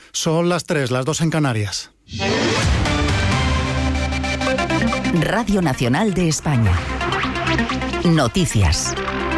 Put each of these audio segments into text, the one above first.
Son las 3, las 2 en Canarias. Radio Nacional de España. Noticias.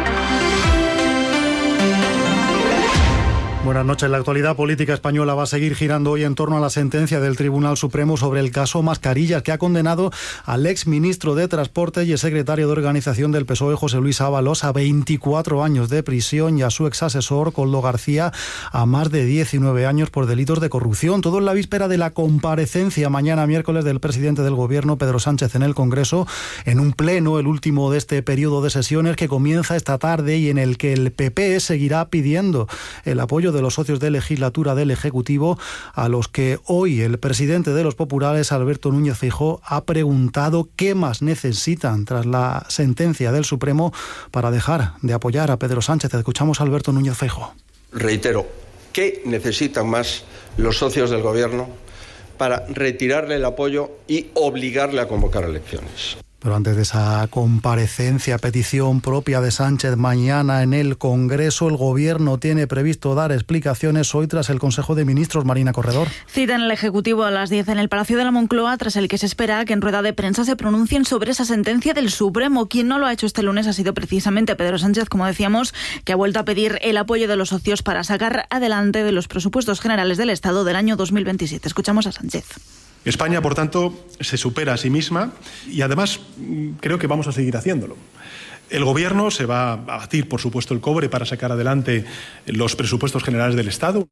Buenas noches. La actualidad política española va a seguir girando hoy en torno a la sentencia del Tribunal Supremo sobre el caso Mascarillas, que ha condenado al exministro de Transporte y secretario de Organización del PSOE, José Luis Ábalos, a 24 años de prisión y a su exasesor, Koldo García, a más de 19 años por delitos de corrupción. Todo en la víspera de la comparecencia mañana miércoles del presidente del Gobierno, Pedro Sánchez, en el Congreso, en un pleno, el último de este periodo de sesiones que comienza esta tarde y en el que el PP seguirá pidiendo el apoyo de los socios de legislatura del Ejecutivo, a los que hoy el presidente de los populares, Alberto Núñez Feijóo, ha preguntado qué más necesitan tras la sentencia del Supremo para dejar de apoyar a Pedro Sánchez. Escuchamos a Alberto Núñez Feijóo. Reitero, ¿qué necesitan más los socios del Gobierno para retirarle el apoyo y obligarle a convocar elecciones? Pero antes de esa comparecencia, petición propia de Sánchez mañana en el Congreso, el Gobierno tiene previsto dar explicaciones hoy tras el Consejo de Ministros. Marina Corredor. Cita en el Ejecutivo a las 10 en el Palacio de la Moncloa, tras el que se espera que en rueda de prensa se pronuncien sobre esa sentencia del Supremo. Quien no lo ha hecho este lunes ha sido precisamente Pedro Sánchez, como decíamos, que ha vuelto a pedir el apoyo de los socios para sacar adelante de los presupuestos generales del Estado del año 2027. Escuchamos a Sánchez. España, por tanto, se supera a sí misma y además creo que vamos a seguir haciéndolo. El Gobierno se va a batir, por supuesto, el cobre para sacar adelante los presupuestos generales del Estado.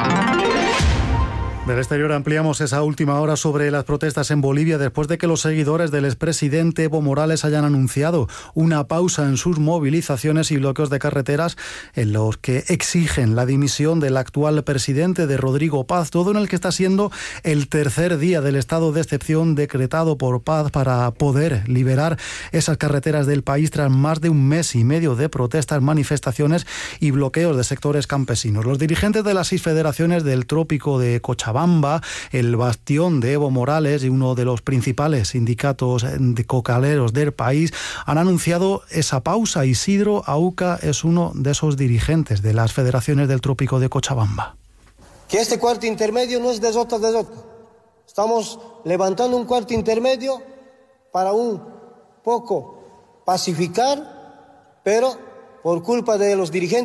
Del exterior ampliamos esa última hora sobre las protestas en Bolivia después de que los seguidores del expresidente Evo Morales hayan anunciado una pausa en sus movilizaciones y bloqueos de carreteras en los que exigen la dimisión del actual presidente, de Rodrigo Paz, todo en el que está siendo el tercer día del estado de excepción decretado por Paz para poder liberar esas carreteras del país tras más de un mes y medio de protestas, manifestaciones y bloqueos de sectores campesinos. Los dirigentes de las 6 federaciones del trópico de Cochabamba, el bastión de Evo Morales y uno de los principales sindicatos de cocaleros del país, han anunciado esa pausa. Isidro Auca es uno de esos dirigentes de las federaciones del trópico de Cochabamba. Que este cuarto intermedio no es de Jota. Estamos levantando un cuarto intermedio para un poco pacificar, pero por culpa de los dirigentes